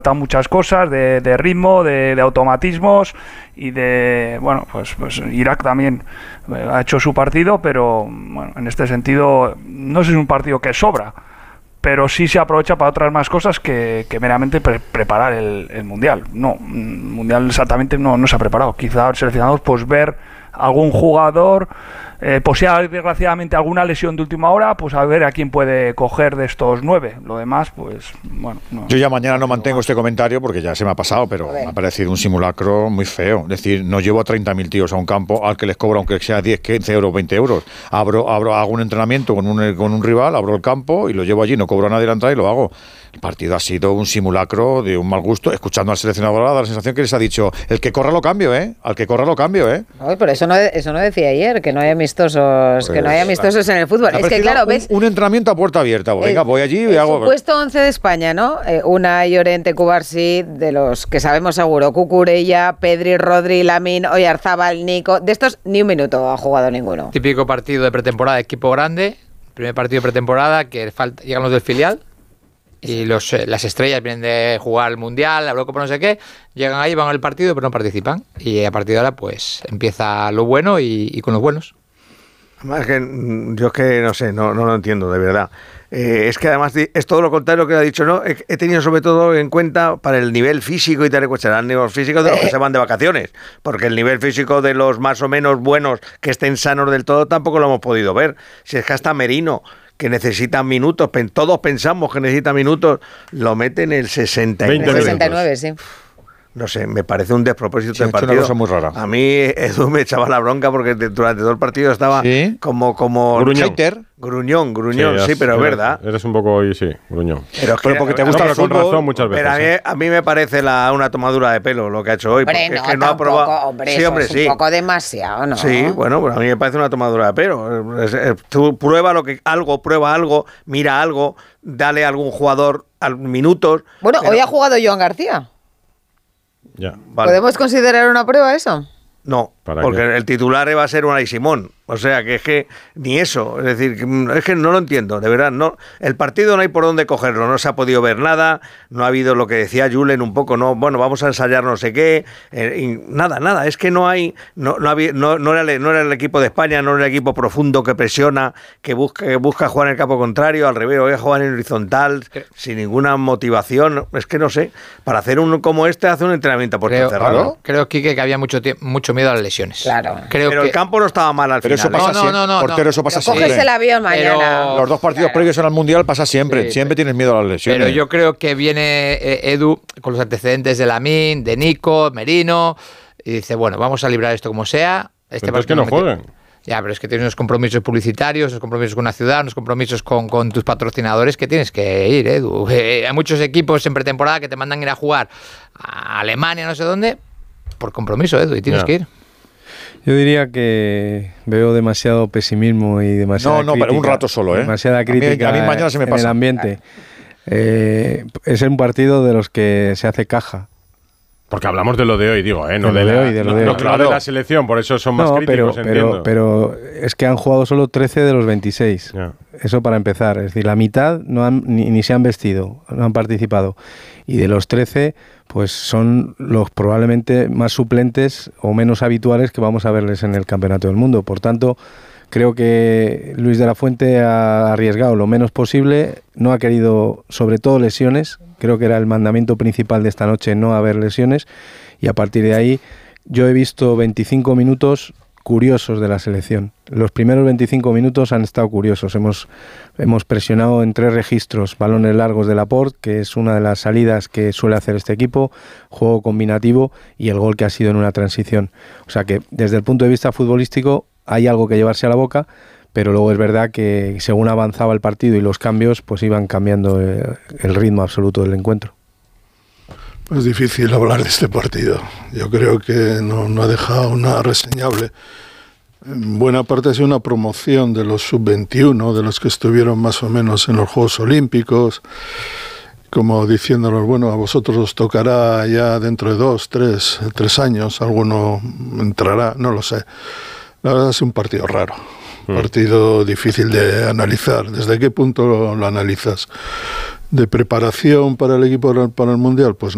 muchas cosas de ritmo, de automatismos y de, bueno, pues Irak también ha hecho su partido, pero bueno, en este sentido no sé si es un partido que sobra, pero sí se aprovecha para otras más cosas que meramente preparar el Mundial. No, el Mundial exactamente no se ha preparado. Quizá los seleccionados pues ver algún jugador, pues si hay desgraciadamente alguna lesión de última hora, pues a ver a quién puede coger de estos 9. Lo demás, pues bueno. No, yo ya mañana no mantengo este comentario porque ya se me ha pasado, pero me ha parecido un simulacro muy feo. Es decir, no llevo a 30.000 tíos a un campo al que les cobro, aunque sea 10, 15 euros, 20 euros. Hago un entrenamiento con un rival, abro el campo y lo llevo allí, no cobro a nadie la entrada y lo hago. El partido ha sido un simulacro de un mal gusto. Escuchando al seleccionador, da la sensación que les ha dicho: el que corra lo cambio, al que corra lo cambio, No, pero eso no decía ayer, que no hay amistosos, pues, que no hay amistosos en el fútbol. Es que claro, ves un entrenamiento a puerta abierta. Venga, voy allí y hago. Supuesto 11 de España, ¿no? Una Llorente, Cubarsí, de los que sabemos seguro, Cucurella, Pedri, Rodri, Lamine, Oyarzábal, Nico. De estos ni un minuto ha jugado ninguno. Típico partido de pretemporada, equipo grande, primer partido de pretemporada que llegan los del filial. Y las estrellas vienen de jugar el Mundial, la Eurocopa, no sé qué, llegan ahí, van al partido, pero no participan. Y a partir de ahora, pues, empieza lo bueno y con los buenos. Además, yo es que no sé, no lo entiendo, de verdad. Es que además es todo lo contrario que ha dicho, ¿no? He tenido sobre todo en cuenta para el nivel físico y tal, pues serán niveles físicos de los que se van de vacaciones, porque el nivel físico de los más o menos buenos que estén sanos del todo tampoco lo hemos podido ver. Si es que hasta Merino, que necesitan minutos, todos pensamos que necesita minutos, lo mete en el 69. 69, sí. No sé, me parece un despropósito del partido. Una cosa muy rara. A mí Edu me echaba la bronca porque durante todo el partido estaba como gruñón, sí, pero es verdad. Eres un poco, gruñón. Pero porque te gusta el fútbol, con razón muchas veces. Pero a mí me parece una tomadura de pelo lo que ha hecho hoy. Hombre, porque no, es que no ha probado. Hombre, sí, hombre, sí. Un poco demasiado, ¿no? Sí, bueno, pues a mí me parece una tomadura de pelo. Tú prueba algo, mira algo, dale a algún jugador minutos. Bueno, hoy ha jugado Joan García. Ya. Vale. ¿Podemos considerar una prueba eso? No, porque el titular va a ser Unai Simón. O sea, que es que ni eso. Es decir, es que no lo entiendo, de verdad. No, el partido no hay por dónde cogerlo. No se ha podido ver nada. No ha habido lo que decía Julen un poco. No, bueno, vamos a ensayar no sé qué. Nada. Es que no hay. No era el equipo de España, no era el equipo profundo que presiona, que busca jugar en el campo contrario. Al revés, voy a jugar en horizontal, sin ninguna motivación. Es que no sé. Para hacer uno como este, hace un entrenamiento por cerrado. Creo, Quique, que había mucho miedo a las lesiones. Claro. Pero el campo no estaba mal al final. Eso pasa siempre. Portero, eso pasa siempre. Coges el avión mañana. Los 2 partidos previos al Mundial pasa siempre. Sí, siempre tienes miedo a las lesiones. Pero yo creo que viene Edu con los antecedentes de Lamine, de Nico, Merino, y dice, bueno, vamos a librar esto como sea. Entonces que no jueguen. Ya, pero es que tienes unos compromisos publicitarios, unos compromisos con la ciudad, unos compromisos con tus patrocinadores que tienes que ir, Edu. Hay muchos equipos en pretemporada que te mandan ir a jugar a Alemania, no sé dónde, por compromiso, Edu, y tienes que ir. Yo diría que veo demasiado pesimismo y demasiada crítica. Pero un rato solo, demasiada crítica a mí mañana se me pasa. En el ambiente. Es un partido de los que se hace caja. Porque hablamos de lo de hoy, digo, no de hoy. No, claro, de la selección, por eso son más críticos, entiendo. Pero es que han jugado solo 13 de los 26. Yeah. Eso para empezar. Es decir, la mitad ni se han vestido, no han participado. Y de los 13, pues son los probablemente más suplentes o menos habituales que vamos a verles en el Campeonato del Mundo. Por tanto, creo que Luis de la Fuente ha arriesgado lo menos posible, no ha querido, sobre todo lesiones. Creo que era el mandamiento principal de esta noche, no haber lesiones, y a partir de ahí yo he visto 25 minutos curiosos de la selección. Los primeros 25 minutos han estado curiosos. Hemos presionado en 3 registros, balones largos de Laporte, que es una de las salidas que suele hacer este equipo, juego combinativo y el gol que ha sido en una transición. O sea que desde el punto de vista futbolístico hay algo que llevarse a la boca, pero luego es verdad que según avanzaba el partido y los cambios, pues iban cambiando el ritmo absoluto del encuentro. Es difícil hablar de este partido. Yo creo que no ha dejado nada reseñable. En buena parte ha sido una promoción de los sub-21, de los que estuvieron más o menos en los Juegos Olímpicos, como diciéndonos, bueno, a vosotros os tocará ya dentro de 2, 3 años, alguno entrará, no lo sé. La verdad es un partido raro. Partido difícil de analizar. ¿Desde qué punto lo analizas? ¿De preparación para el equipo para el Mundial? Pues